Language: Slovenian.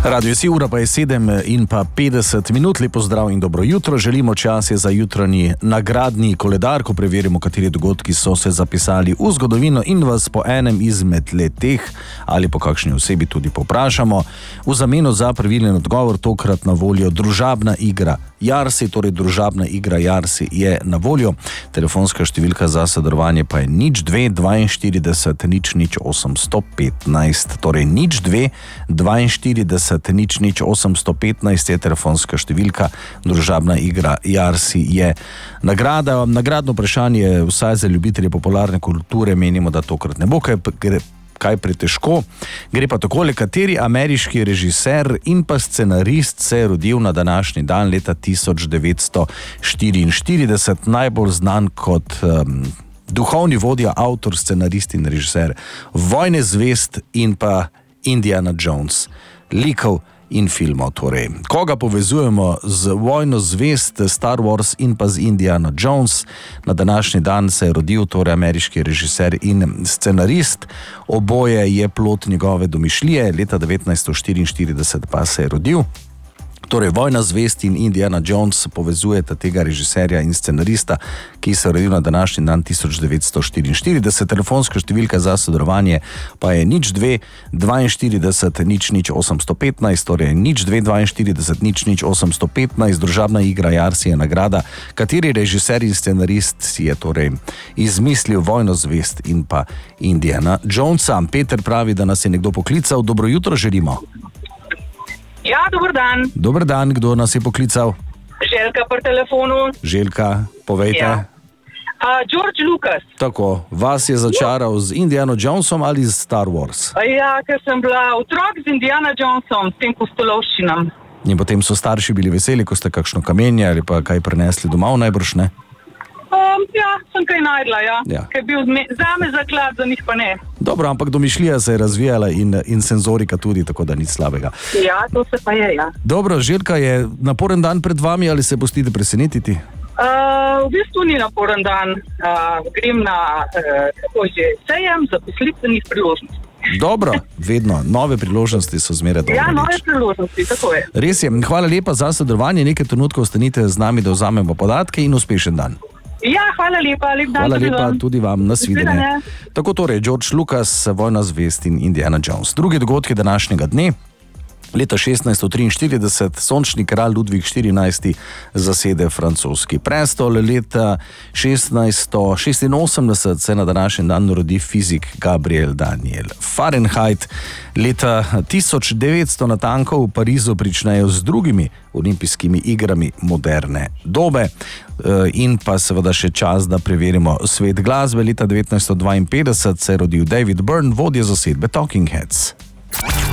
Radio Si, ura pa je 7:50 minut. Lepo zdrav in dobro jutro. Želimo, čas je za jutranji nagradni koledar, ko preverimo, kateri dogodki so se zapisali v zgodovino in vas po enem izmed leteh ali po kakšni osebi tudi poprašamo. V zameno za pravilen odgovor tokrat na voljo družabna igra Jarsi, torej družabna igra Jarsi je na voljo. Telefonska številka za sodelovanje pa je 0242 00 815, torej 0242 00 815 je telefonska številka. Družabna igra Jarsi je nagrada. Nagradno vprašanje vsaj za ljubitelje popularne kulture menimo, da tokrat ne bo kaj pretežko. Gre pa takole, kateri ameriški režiser in pa scenarist se je rodil na današnji dan leta 1944, najbolj znan kot duhovni vodja, avtor, scenarist in režiser Vojne zvezd in pa Indiana Jones, likov in filmov. Torej, koga povezujemo z Vojno zvezd, Star Wars in pa z Indiana Jones? Na današnji dan se je rodil torej ameriški režiser in scenarist. Oboje je plod njegove domišljije, leta 1944 pa se je rodil. Torej, Vojna zvezd in Indiana Jones povezujeta tega režiserja in scenarista, ki se je rodil na današnji dan 1944. Telefonska številka za sodelovanje pa je 0242 00 815, torej 0242 00 815. Družabna igra Jarsi je nagrada. Kateri režiser in scenarist si je torej izmislil Vojno zvezd in pa Indiana Jonesa? Peter pravi, da nas je nekdo poklical. Dobro jutro želimo. Ja, dober dan. Dober dan, kdo nas je poklical? Željka pri telefonu. Željka, povejte. Ja. George Lucas. Tako, vas je začaral z Indiana Jonesom ali z Star Wars? Ja, ker sem bila otrok z Indiana Jonesom, s tem pustolovščinam. In potem so starši bili veseli, ko ste kakšno kamenje ali pa kaj prinesli domov, najbrž ne? Ja, sem kaj najdla, ja. Ker je bil zame zaklad, za njih pa ne. Dobro, ampak domišljija se je razvijala in senzorika tudi, tako da nič slabega. Ja, to se pa je, ja. Dobro, Željka, je naporen dan pred vami ali se pustite presenetiti? V bistvu ni naporen dan. Grem na sejem zaposlitvenih priložnosti. Dobro, vedno. Nove priložnosti so zmeraj dobro. Ja, nove priložnosti, tako je. Res je. Hvala lepa za sodelovanje. Nekaj trenutkov ostanite z nami, da vzamemo podatke in uspešen dan. Ja, hvala lepa, lep dan. Hvala lepa tudi vam, nasvidenje. Tako torej, George Lucas, Vojna zvezd in Indiana Jones. Drugi dogodki današnjega dne. Leta 1643 sončni kralj Ludvik XIV zasede francoski prestol. Leta 1686 se na današnji dan rodi fizik Gabriel Daniel Fahrenheit. Leta 1900 natanko v Parizu pričnejo z drugimi olimpijskimi igrami moderne dobe. In pa seveda še čas, da preverimo svet glasbe. Leta 1952 se je rodil David Byrne, vodja zasedbe Talking Heads.